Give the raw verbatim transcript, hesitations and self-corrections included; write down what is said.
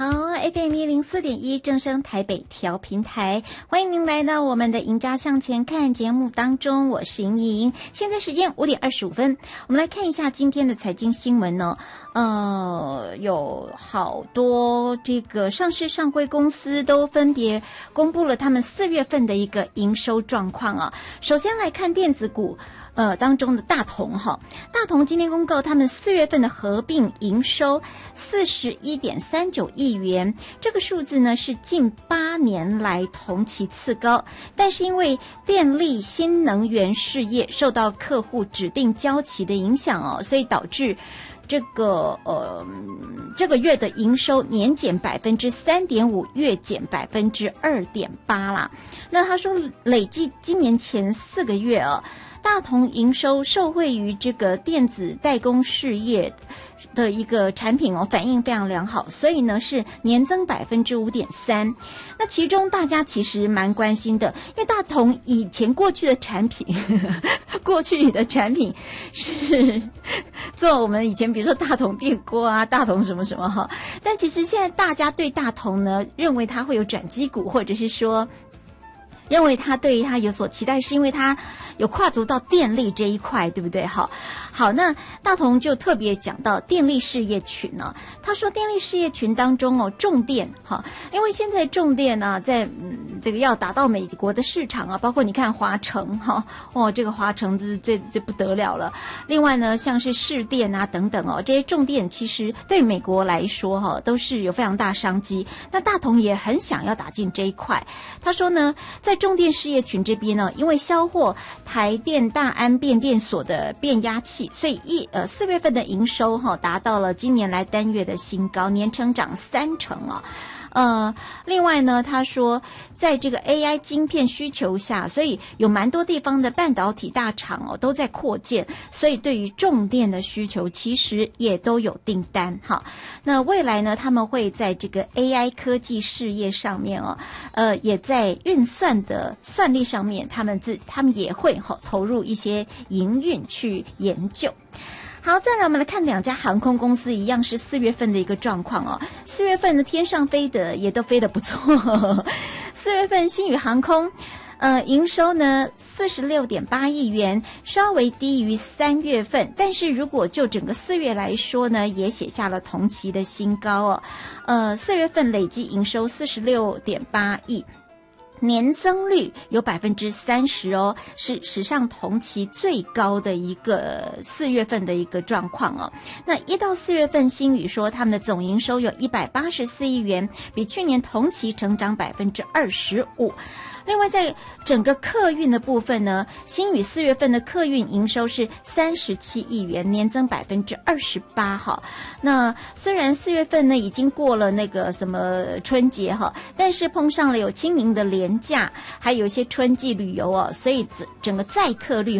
好 ，F M 一零四点一正声台北调频台，欢迎您来到我们的赢家向前看节目当中，我是莹莹。现在时间五点二十五分，我们来看一下今天的财经新闻呢。呃，有好多这个上市上柜公司都分别公布了他们四月份的一个营收状况啊。首先来看电子股。呃，当中的大同哈，大同今天公告他们四月份的合并营收四十一点三九亿元，这个数字呢是近八年来同期次高，但是因为电力新能源事业受到客户指定交期的影响哦，所以导致这个呃这个月的营收年减百分之三点五，月减百分之二点八啦。那他说累计今年前四个月啊。大同营收受惠于这个电子代工事业的一个产品哦，反应非常良好，所以呢是年增百分之五点三。那其中大家其实蛮关心的，因为大同以前过去的产品，过去的产品是做我们以前比如说大同电锅啊、大同什么什么哈，但其实现在大家对大同呢，认为它会有转机股，或者是说。认为他对于他有所期待，是因为他有跨足到电力这一块，对不对？好，好，那大同就特别讲到电力事业群呢、啊。他说，电力事业群当中哦，重电哈，因为现在重电呢、啊，在嗯这个要达到美国的市场啊，包括你看华城哈，哦，这个华城就是最最不得了了。另外呢，像是市电啊等等哦，这些重电其实对美国来说哈、哦，都是有非常大商机。那大同也很想要打进这一块。他说呢，在重电事业群这边呢，因为销货台电大安变电所的变压器，所以一呃四月份的营收哈、哦、达到了今年来单月的新高，年成长三成啊、哦。呃，另外呢，他说，在这个 A I 晶片需求下，所以有蛮多地方的半导体大厂哦都在扩建，所以对于重电的需求其实也都有订单哈。那未来呢，他们会在这个 A I 科技事业上面哦，呃，也在运算的算力上面，他们自他们也会哈、哦、投入一些营运去研究。好，再来我们来看两家航空公司，一样是四月份的一个状况哦。四月份的天上飞的也都飞得不错。四月份星宇航空，呃，营收呢四十六点八亿元，稍微低于三月份，但是如果就整个四月来说呢，也写下了同期的新高哦。呃，四月份累计营收四十六点八亿。年增率有百分之三十哦，是史上同期最高的一个四月份的一个状况哦。那一到四月份，星宇说他们的总营收有一百八十四亿元，比去年同期成长百分之二十五。另外，在整个客运的部分呢，星宇四月份的客运营收是三十七亿元，年增百分之二十八哈。那虽然四月份呢已经过了那个什么春节哈，但是碰上了有清明的连假，还有一些春季旅游哦，所以整个载客率